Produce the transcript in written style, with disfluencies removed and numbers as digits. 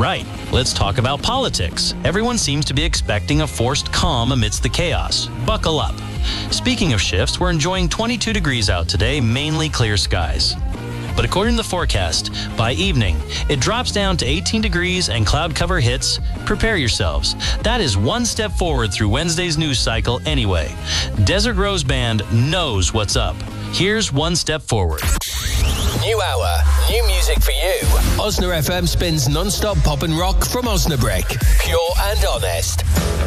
Right, let's talk about politics. Everyone seems to be expecting a forced calm amidst the chaos. Buckle up. Speaking of shifts, we're enjoying 22 degrees out today, mainly clear skies. But according to the forecast, by evening, it drops down to 18 degrees and cloud cover hits. Prepare yourselves. That is one step forward through Wednesday's news cycle anyway. Desert Rose Band knows what's up. Here's one step forward. New hour, new music for you. Osna FM spins non-stop pop and rock from Osnabrück. Pure and honest.